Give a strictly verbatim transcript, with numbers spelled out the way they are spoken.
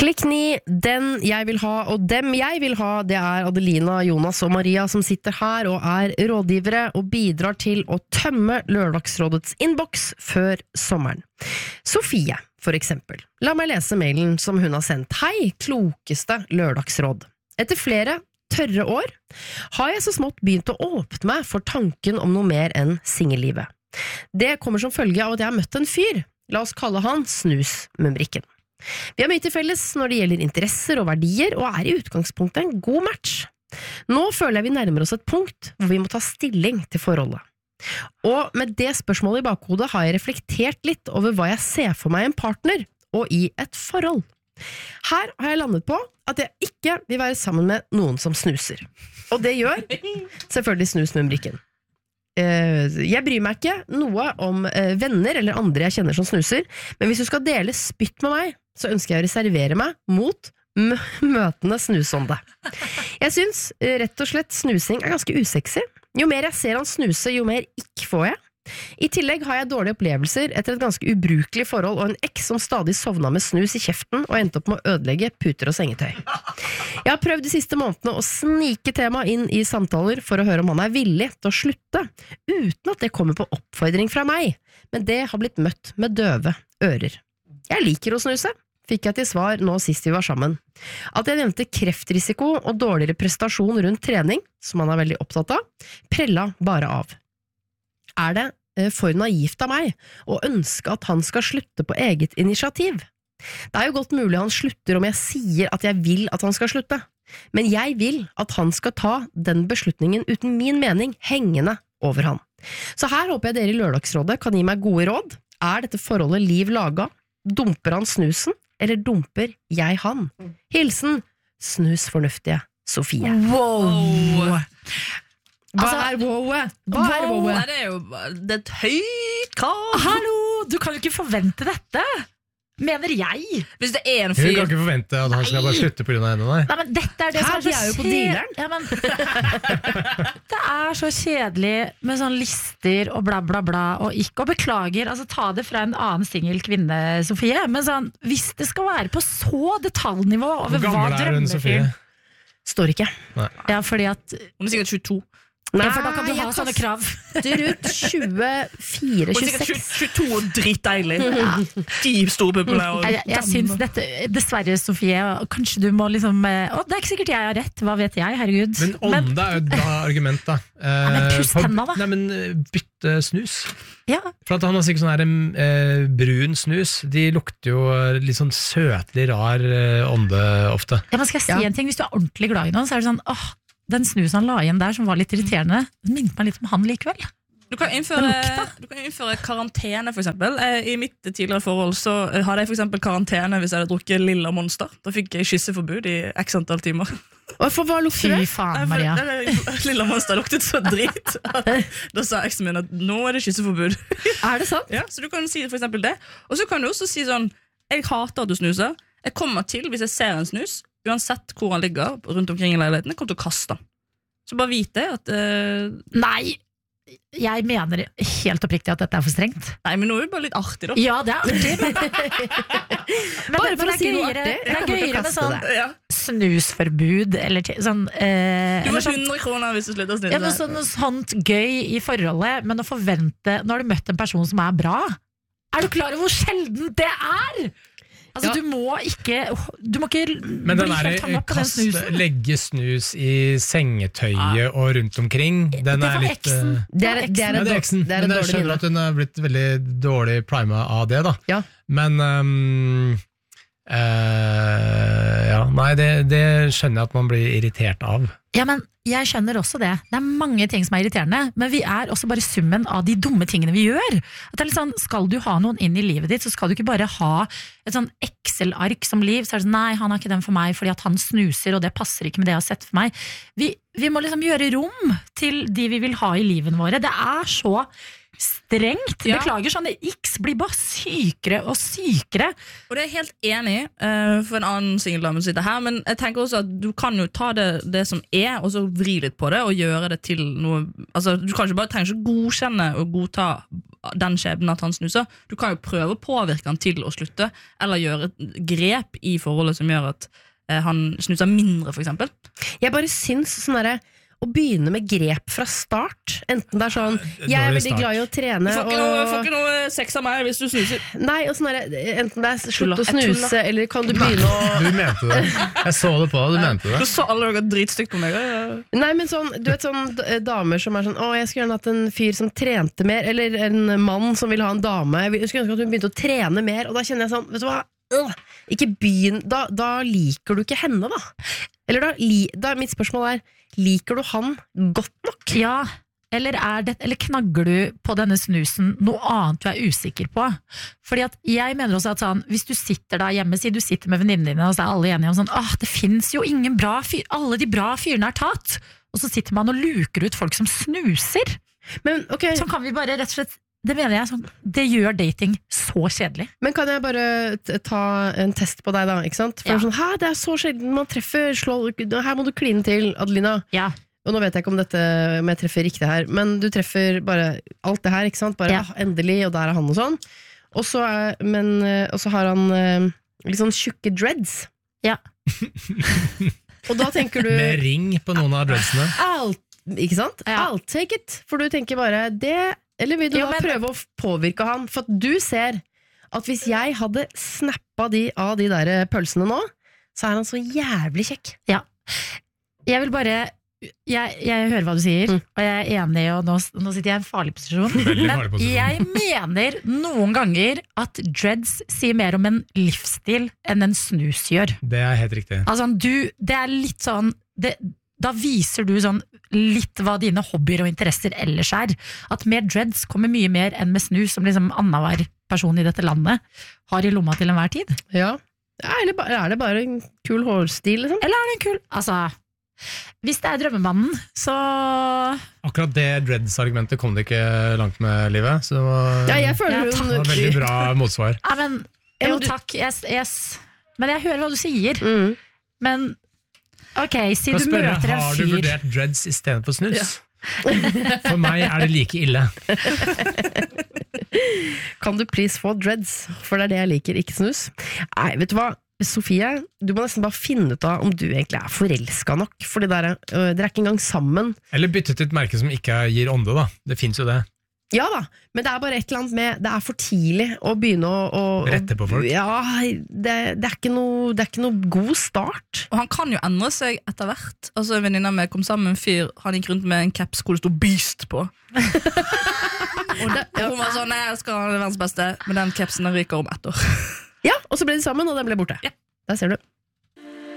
Klikk ni, den jeg vil ha og dem jeg vil ha, det er Adelina, Jonas og Maria som sitter her og er rådgivere og bidrar til å tømme Lørdagsrådets inbox før sommeren. Sofie, for eksempel. La meg lese mailen som hun har sendt. Hei, klokeste Lørdagsråd. Etter flere tørre år har jeg så smått begynt å åpne meg for tanken om noe mer enn singellivet. Det kommer som følge av at jeg har møtt en fyr. La oss kalle han Snusmumrikken. Vi har mye til felles når det gjelder interesser og verdier, og er i utgangspunktet en god match. Nå føler jeg vi nærmer oss et punkt hvor vi må ta stilling til forholdet. Og med det spørsmålet i bakhodet har jeg reflektert litt over hva jeg ser for meg en partner, og i et forhold. Her har jeg landet på at jeg ikke vil være sammen med noen som snuser. Og det gjør selvfølgelig Snusmumrikken. Jeg bryr meg ikke noe om venner eller andre jeg kjenner som snuser, men hvis du skal dele spytt med meg, så ønsker jeg å reservere meg mot m- møtende snusånde. Jeg synes rett og slett snusing er ganske usexy. Jo mer jeg ser han snuse, jo mer ikke får jeg. I tillegg har jeg dårlige opplevelser etter et ganske ubrukelig forhold og en eks som stadig sovna med snus i kjeften og endte opp med å ødelegge puter og sengetøy. Jeg har prøvd de siste månedene å snike tema inn i samtaler for å høre om han er villig til å slutte, uten at det kommer på oppfordring fra meg, men det har blitt møtt med døve ører. Jeg liker å snuse, fikk jeg til svar nå sist vi var sammen. At jeg nevnte kreftrisiko og dårligere prestasjon rundt trening, som han er veldig opptatt av, prella bare av. Er det for naivt av meg å ønske at han skal slutte på eget initiativ? Det er jo godt mulig han slutter om jeg sier at jeg vil at han skal slutte, men jeg vil at han skal ta den beslutningen uten min mening hengende over han. Så her håper jeg dere i Lørdagsrådet kan gi meg gode råd. Er dette forholdet liv laga? Dumper han snusen, eller dumper jeg han? Hilsen snusfornuftige Sofie. Wow! Hva Altså, er wow-et? Hva wow, er wow-et? Det er jo det er et høyt krav. Hallo, du kan jo ikke forvente dette, mener jeg. Hvis det er en Hun kan fyr ikke forvente at han skal bare slutte på grunn av henne, nei. Nei, men dette er det Her, som er de er jo på kje- dealeren. Ja, men det er så kjedelig med sånn lister og bla bla bla og ikke, og beklager, altså ta det fra en annen single kvinne, Sofie, men sånn, hvis det skal være på så detaljnivå over Hvor hva gammel er hun, Sofie? drømmefyren. Står ikke. Ja, fordi at, Hun er sikkert tjueto. ja, for da kan du jeg ha sånne kaster krav. ut tjuefire Hun er sikkert tjueseks. tjueto og dritdeilig. De store puppene. og- Jeg, jeg synes dette, dessverre Sofie, kanskje du må liksom eh, Å, det er ikke sikkert jeg har rett, hva vet jeg, herregud. Men ånde er jo et bra argument, da. Eh, men puss for- tenna, da. Nei, men eh, bytte snus. ja, For at han har sikkert sånn her eh, brun snus. De lukter jo litt sånn søtlig rar eh, ånde ofte. ja, men skal jeg si Ja. en ting, hvis du er ordentlig glad i noen, så er det sånn, åh, den snusen han la igjen der som var litt irriterende, den minnet meg litt om han likevel. Du kan innføre, du kan innføre karantene, for eksempel. Eh, I mitt tidligere forhold så eh, hadde jeg for eksempel karantene hvis jeg hadde drukket Lilla Monster. Da fikk jeg kysseforbud i x antall timer. Og for hva lukter Fy det? faen, Nei, for Maria. det- det- Lilla Monster luktet så drit. Da sa eksen min at nå er det kysseforbud. Er det sant? Ja, så du kan si for eksempel det. Og så kan du også si sånn, jeg hater at du snuser. Jeg kommer til, hvis jeg ser en snus, uansett hvor han ligger rundt omkring i leiligheten, jeg kommer til å kaste den. Så bare vit det at eh, Nei, jeg mener helt oppriktig at dette er for strengt. Nei, men nå er det bare litt artig, da. Ja, det er artig, men, men, Bare men for å det er si noe gøyere, artig, det jeg er kommer til å gøyere med kaste sånn det. Ja. snusforbud, eller ti- sånn, eh, Du eller får sånn hundre kroner hvis du slutter å snuse. ja, men sånn, noe sånt gøy i forholdet, men å forvente, nå har du møtt en person som er bra, er du klar over hvor sjelden det er? Altså, Ja. du må ikke Du må ikke Men den bli helt der hang opp på den kast, snusen. legge snus i sengetøyet og rundt omkring, den Det er var litt eksen. eh, Det er, det er, Ja, et, det er eksen, dårlig- det er et men jeg dårlig skjønner minne. at hun har blitt veldig dårlig prima av det, da. Ja. Men ehm, eh, ja, nei, det, det skjønner jeg at man blir irritert av. Ja, men jeg skjønner også det. Det er mange ting som er irriterende, men vi er også bare summen av de dumme tingene vi gjør. At det er litt sånn, skal du ha noen inn i livet ditt, så skal du ikke bare ha et sånn Excel-ark som liv, så er det sånn, nei, han er ikke den for meg, fordi at han snuser, og det passer ikke med det jeg har sett for meg. Vi, vi må liksom gjøre rom til de vi vil ha i livene våre. Det er så strengt. Ja. Beklager, sånne X blir bare sykere og sykere. Og det er jeg helt enig i, uh, for en annen singeldame som sitter her, men jeg tenker også at du kan jo ta det, det som er, og så vri litt på det, og gjøre det til noe, altså du kan ikke bare trenger ikke godkjenne og godta den skjebnen at han snuser. Du kan jo prøve å påvirke han til å slutte, eller gjøre et grep i forholdet som gjør at uh, han snuser mindre, for eksempel. Jeg bare syns sånn derre å begynne med grep fra start. Enten det er sånn, jeg er Dårlig veldig start. glad i å Du trene, får ikke, noe, får og ikke noe sex av meg hvis du snuser. nei, og sånn derre, enten det er slutt å Jeg tuller. snuse, eller kan du begynne å Du mente det. Jeg så det på deg, du mente Du det. sa alle noe dritstygt på meg. Ja. Nei, men sånn, du vet sånn d- damer som er sånn, å, jeg skulle gjerne hatt en fyr som trente mer, eller en mann som vil ha en dame, jeg skulle ønske at hun begynte å trene mer, og da kjenner jeg sånn, vet du hva, øh, ikke begynn, da, da liker du ikke henne da. Eller da, li, da, mitt spørsmål er, liker du han godt nok? Ja, eller, er det, eller knagger du på denne snusen noe annet du er usikker på? Fordi at jeg mener også at sånn, hvis du sitter da hjemme, si du sitter med venninnene dine, og så er alle enige om sånn, åh, det finnes jo ingen bra fyr, alle de bra fyrene er tatt. Og så sitter man og luker ut folk som snuser. Men, ok, Så kan vi bare rett og slett, det mener jeg, sånn, det gjør dating så kjedelig. men kan jeg bare t- ta en test på deg da, ikke sant? For Ja. sånn, hæ, det er så sjelden man treffer, slå, her må du kline til, Adelina. Ja, Og nå vet jeg ikke om dette om jeg treffer riktig her, men du treffer bare alt det her, ikke sant? Bare Ja. ah, endelig, og der er han og sånn. Og så, er, men, eh, og så har han eh, litt sånn tjukke dreads. Ja. Og da tenker du Med ring på noen av dreadsene. I'll, ikke sant? Ja. I'll take it. For du tenker bare det, eller vil du Jo, da men- prøve å f- påvirke han? For at du ser at hvis jeg hadde snappa de av de der pølsene nå, så er han så jævlig kjekk. jeg vil bare, jeg, jeg hører hva du sier, Mm. og jeg er enig, og nå, nå sitter jeg i en farlig posisjon. Veldig Men farlig posisjon. jeg mener noen ganger at dreads sier mer om en livsstil enn en snus gjør. Det er helt riktig. Altså, du, det er litt sånn det, da viser du sånn litt hva dine hobbyer og interesser ellers er. At med dreads kommer mye mer enn med snus, som liksom annenhver person i dette landet har i lomma til enhver tid. Ja. Ja, eller ba- er det bare en kul hårstil, liksom? Eller er det en kul? Altså, hvis det er drømmemannen, så Akkurat det dreads-argumentet kom det ikke langt med livet, så det var, Ja, jeg føler Ja, hun det var veldig bra motsvar. ja, men, Ja, Jo, men du- takk. Yes, yes. Men jeg hører hva du sier. Mm. Men ok, si Kan du spørre, møter en har du fyr vurdert dreads istedenfor snus? For meg er det like ille. Kan du please få dreads? For det er det jeg liker, ikke snus. Nei, vet du hva? Sofie, du må nesten bare finne ut av om du egentlig er forelska nok. For det der, øh, dere er ikke engang sammen. Eller bytte til et merke som ikke gir ånde, da. Det finnes jo det. Ja da, men det er bare et eller annet med det er for tidlig å begynne å, å Rette på folk. Ja, det, det, er ikke noe, det er ikke noe god start. Og han kan jo endre seg etter hvert. Altså En venninne med kom sammen med en fyr. Han gikk rundt med en caps hvor det stod 'Beast' på. Og det, hun var sånn, nei, jeg skal ha verdens beste, men den capsen den ryker om ett år. Ja, og så ble de sammen, og den ble borte. Ja. Der ser du.